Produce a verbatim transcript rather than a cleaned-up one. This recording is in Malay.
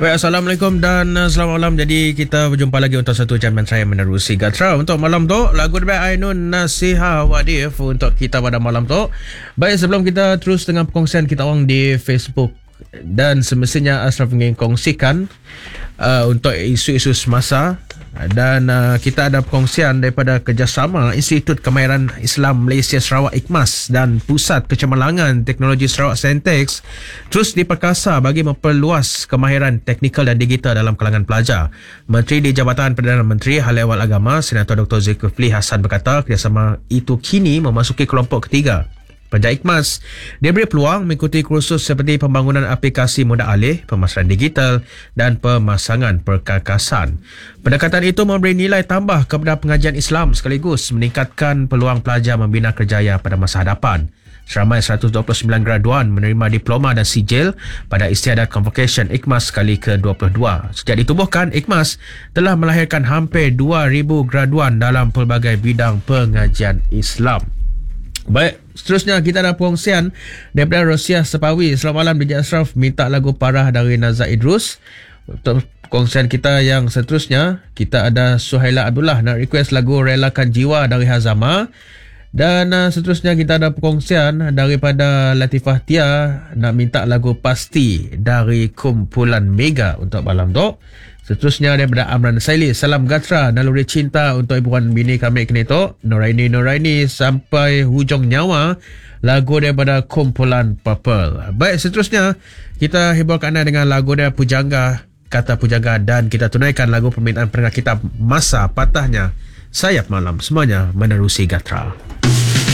Baik, Assalamualaikum dan uh, selamat malam. Jadi kita berjumpa lagi untuk satu jam saya menerusi Gatra. Untuk malam tu, lagu terbaik Ainun Nasiha Wadif untuk kita pada malam tu. Baik, sebelum kita terus dengan perkongsian kita orang di Facebook, dan semestinya Ashraf ingin kongsikan uh, untuk isu-isu semasa. Dan uh, kita ada perkongsian daripada kerjasama Institut Kemahiran Islam Malaysia Sarawak IKMAS dan Pusat Kecemerlangan Teknologi Sarawak Sentex terus diperkasa bagi memperluas kemahiran teknikal dan digital dalam kalangan pelajar. Menteri di Jabatan Perdana Menteri Hal Ehwal Agama Senator Doktor Zulkifli Hassan berkata kerjasama itu kini memasuki kelompok ketiga. Pelajar IKMAS diberi peluang mengikuti kursus seperti pembangunan aplikasi mudah alih, pemasaran digital dan pemasangan perkakasan. Pendekatan itu memberi nilai tambah kepada pengajian Islam sekaligus meningkatkan peluang pelajar membina kerjaya pada masa hadapan. Seramai seratus dua puluh sembilan graduan menerima diploma dan sijil pada Istiadat Convocation IKMAS kali ke dua puluh dua. Sejak ditubuhkan, IKMAS telah melahirkan hampir dua ribu graduan dalam pelbagai bidang pengajian Islam. Baik, seterusnya kita ada perkongsian daripada Rosiah Sepawi. Selamat malam D J Ashraf, minta lagu Parah dari Nazar Idrus. Untuk perkongsian kita yang seterusnya, kita ada Suhaila Abdullah nak request lagu Relakan Jiwa dari Hazama. Dan uh, seterusnya kita ada perkongsian daripada Latifah Tia nak minta lagu Pasti dari Kumpulan Mega untuk malam tu. Seterusnya daripada Amran Saili, Salam Gatra Naluri Cinta untuk ibu dan bini kami kini tu, Noraini Noraini Sampai Hujung Nyawa, lagu daripada Kumpulan Purple. Baik, seterusnya kita hiburkan anda dengan lagu dari Pujangga, Kata Pujangga, dan kita tunaikan lagu permintaan pendengar kita Masa Patahnya Sayap Malam. Semuanya menerusi Gatra.